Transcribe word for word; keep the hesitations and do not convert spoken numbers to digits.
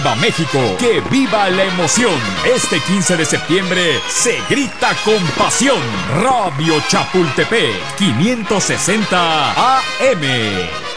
¡Viva México! ¡Que viva la emoción! Este quince de septiembre se grita con pasión. Radio Chapultepec, quinientos sesenta A M.